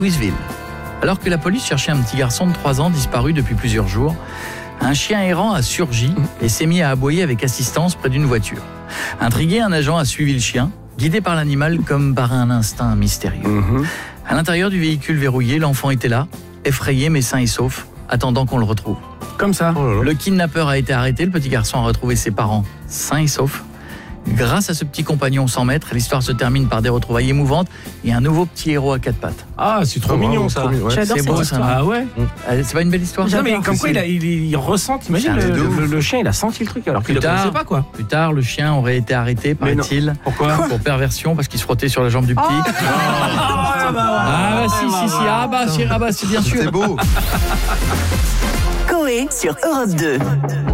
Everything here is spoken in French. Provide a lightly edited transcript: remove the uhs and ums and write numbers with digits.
Louisville. Alors que la police cherchait un petit garçon de 3 ans disparu depuis plusieurs jours, un chien errant a surgi et s'est mis à aboyer avec assistance près d'une voiture. Intrigué, un agent a suivi le chien, guidé par l'animal comme par un instinct mystérieux. À l'intérieur du véhicule verrouillé, l'enfant était là, effrayé mais sain et sauf, attendant qu'on le retrouve. Comme ça. Le kidnappeur a été arrêté, le petit garçon a retrouvé ses parents sains et saufs. Grâce à ce petit compagnon sans maître, l'histoire se termine par des retrouvailles émouvantes et un nouveau petit héros à 4 pattes. Ah, c'est trop mignon ça. J'adore C'est beau cette ça. histoire. Ah ouais. C'est pas une belle histoire? Non mais comme quoi il ressent, t'imagines, le chien il a senti le truc alors qu'il ne le connaissait pas quoi. Plus tard, le chien aurait été arrêté, paraît-il. Pourquoi? Pour perversion, parce qu'il se frottait sur la jambe du petit. Si, c'est bien sûr. C'est beau. Coé sur Europe 2.